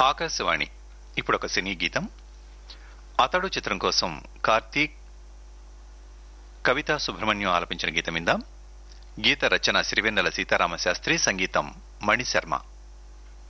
ఆకాశవాణి ఇప్పుడు ఒక సినీ గీతం. అతడు చిత్రం కోసం కార్తీక్, కవితా సుబ్రహ్మణ్యం ఆలపించిన గీతం విందాం. గీత రచన సిరివెన్నెల సీతారామ శాస్త్రి, సంగీతం మణిశర్మ.